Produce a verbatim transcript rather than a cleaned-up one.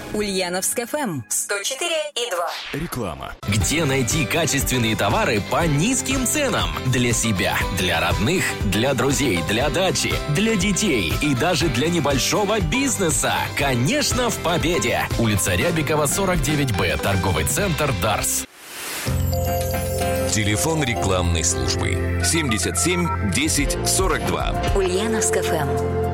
Ульяновск эф эм сто четыре и два. Реклама. Где найти качественные товары по низким ценам? Для себя, для родных, для друзей, для дачи, для детей и даже для небольшого бизнеса. Конечно, в Победе. Улица Рябикова, сорок девять бэ. Торговый центр «Дарс». Телефон рекламной службы семьдесят семь десять сорок два. Ульяновск эф эм.